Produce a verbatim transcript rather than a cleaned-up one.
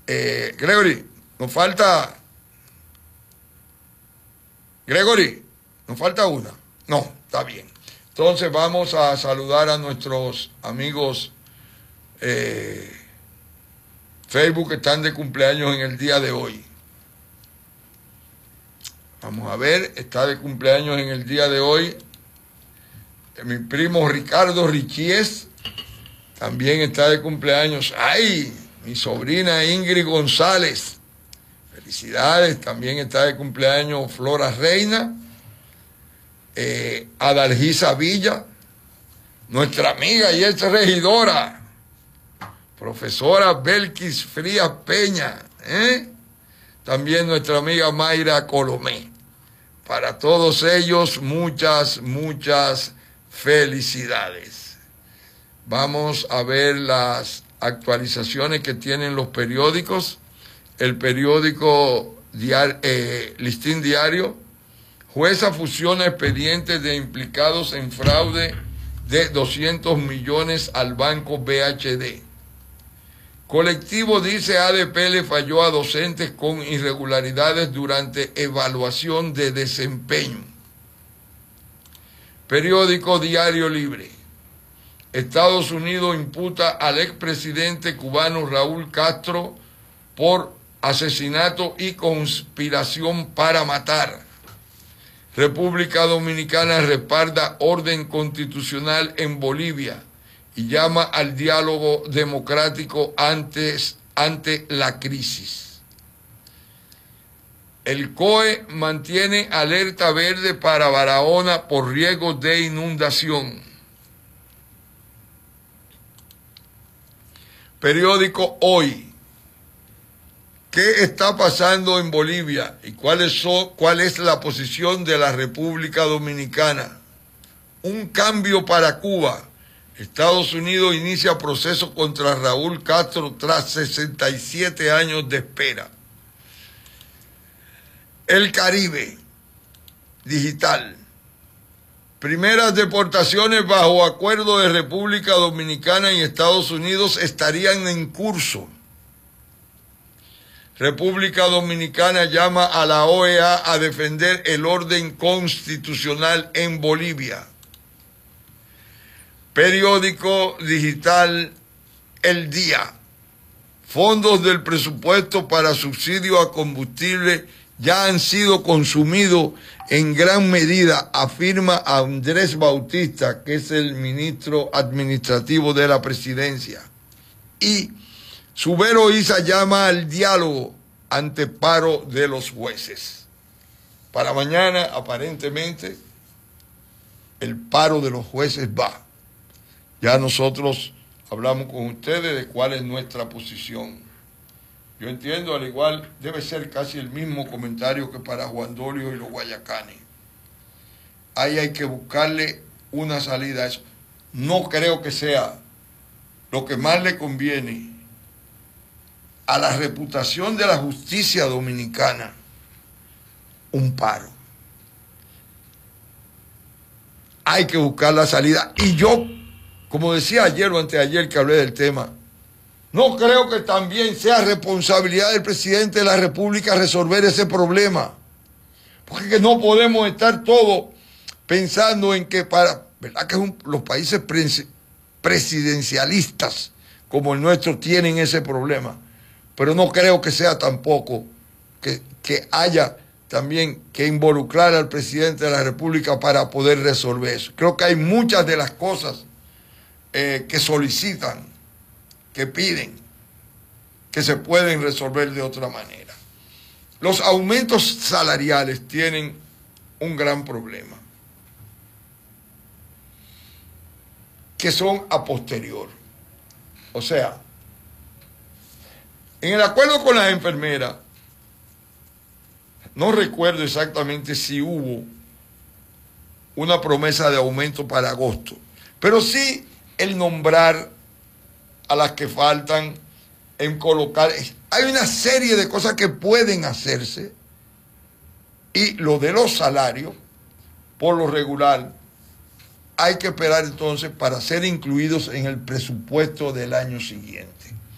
Eh, Gregory, nos falta... Gregory, nos falta una. No, está bien. Entonces vamos a saludar a nuestros amigos eh, Facebook que están de cumpleaños en el día de hoy. Vamos a ver, está de cumpleaños en el día de hoy mi primo Ricardo Richies, también está de cumpleaños. ¡Ay! Mi sobrina Ingrid González, felicidades, también está de cumpleaños Flora Reina, eh, Adalgisa Villa, nuestra amiga y ex regidora, profesora Belkis Frías Peña, ¿eh? También nuestra amiga Mayra Colomé. Para todos ellos, muchas, muchas felicidades. Vamos a ver las actualizaciones que tienen los periódicos. El periódico diario, eh, Listín Diario. Jueza fusiona expedientes de implicados en fraude de doscientos millones al banco B H D. Colectivo dice A D P le falló a docentes con irregularidades durante evaluación de desempeño. Periódico Diario Libre. Estados Unidos imputa al expresidente cubano Raúl Castro por asesinato y conspiración para matar. República Dominicana respalda orden constitucional en Bolivia y llama al diálogo democrático antes, ante la crisis. El C O E mantiene alerta verde para Barahona por riesgo de inundación. Periódico Hoy. ¿Qué está pasando en Bolivia y cuál es, cuál es la posición de la República Dominicana? Un cambio para Cuba. Estados Unidos inicia proceso contra Raúl Castro tras sesenta y siete años de espera. El Caribe digital. Primeras deportaciones bajo acuerdo de República Dominicana y Estados Unidos estarían en curso. República Dominicana llama a la O E A a defender el orden constitucional en Bolivia. Periódico digital El Día. Fondos del presupuesto para subsidio a combustible ya han sido consumidos en gran medida, afirma Andrés Bautista, que es el ministro administrativo de la presidencia. Y Subero Isa llama al diálogo ante paro de los jueces. Para mañana, aparentemente, el paro de los jueces va. Ya nosotros hablamos con ustedes de cuál es nuestra posición. Yo entiendo, al igual, debe ser casi el mismo comentario que para Juan Dolio y los guayacanes. Ahí hay que buscarle una salida a eso. No creo que sea lo que más le conviene a la reputación de la justicia dominicana un paro. Hay que buscar la salida. Y yo, como decía ayer o anteayer que hablé del tema, no creo que también sea responsabilidad del presidente de la República resolver ese problema. Porque no podemos estar todos pensando en que para, ¿verdad? Que un, los países presidencialistas como el nuestro tienen ese problema. Pero no creo que sea tampoco que, que haya también que involucrar al presidente de la República para poder resolver eso. Creo que hay muchas de las cosas eh, que solicitan, que piden, que se pueden resolver de otra manera. Los aumentos salariales tienen un gran problema, que son a posterior. O sea, en el acuerdo con las enfermeras, no recuerdo exactamente si hubo una promesa de aumento para agosto, pero sí el nombrar a las que faltan, en colocar... Hay una serie de cosas que pueden hacerse y lo de los salarios, por lo regular, hay que esperar entonces para ser incluidos en el presupuesto del año siguiente.